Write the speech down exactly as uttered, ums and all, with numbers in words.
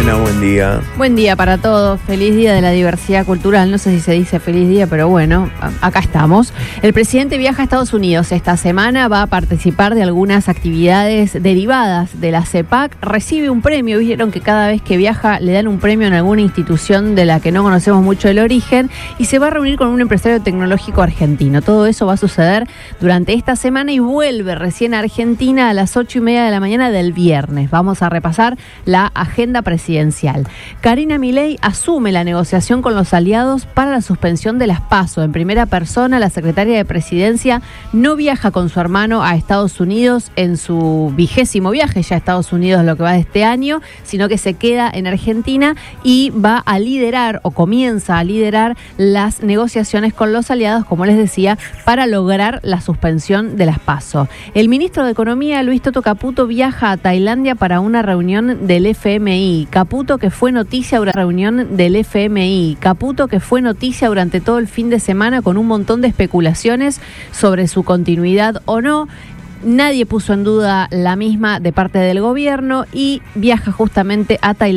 Elena, buen día. Buen día para todos, feliz día de la diversidad cultural, no sé si se dice feliz día, pero bueno, acá estamos. El presidente viaja a Estados Unidos esta semana, va a participar de algunas actividades derivadas de la CEPAC, recibe un premio, vieron que cada vez que viaja le dan un premio en alguna institución de la que no conocemos mucho el origen, y se va a reunir con un empresario tecnológico argentino. Todo eso va a suceder durante esta semana y vuelve recién a Argentina a las ocho y media de la mañana del viernes. Vamos a repasar la agenda presidencial. Karina Milei asume la negociación con los aliados para la suspensión de las PASO. En primera persona, la secretaria de Presidencia no viaja con su hermano a Estados Unidos en su vigésimo viaje, ya a Estados Unidos lo que va de este año, sino que se queda en Argentina y va a liderar o comienza a liderar las negociaciones con los aliados, como les decía, para lograr la suspensión de las PASO. El ministro de Economía, Luis Toto Caputo, viaja a Tailandia para una reunión del F M I. Caputo, que fue noticia durante la reunión del F M I. Caputo, que fue noticia durante todo el fin de semana con un montón de especulaciones sobre su continuidad o no. Nadie puso en duda la misma de parte del gobierno y viaja justamente a Tailandia.